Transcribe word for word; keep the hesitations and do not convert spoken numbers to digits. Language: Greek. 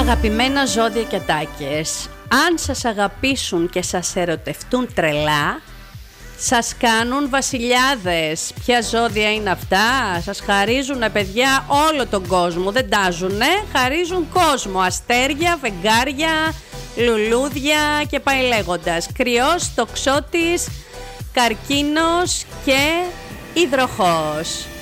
Αγαπημένα ζώδια και ατάκες, αν σας αγαπήσουν και σας ερωτευτούν τρελά, σας κάνουν βασιλιάδες. Ποια ζώδια είναι αυτά? Σας χαρίζουνε, παιδιά, όλο τον κόσμο. Δεν τάζουνε, χαρίζουν κόσμο. Αστέρια, φεγγάρια, λουλούδια και πάει λέγοντας. Κρυός, τοξότης, καρκίνος και υδροχός.